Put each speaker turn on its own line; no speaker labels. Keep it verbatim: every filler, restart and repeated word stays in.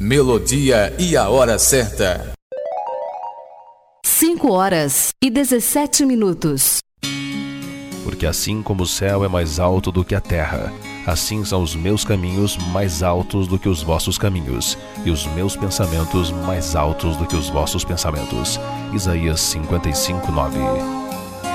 melodia e a hora certa.
cinco horas e dezessete minutos.
Porque assim como o céu é mais alto do que a terra, assim são os meus caminhos mais altos do que os vossos caminhos, e os meus pensamentos mais altos do que os vossos pensamentos. Isaías cinquenta e cinco, nove.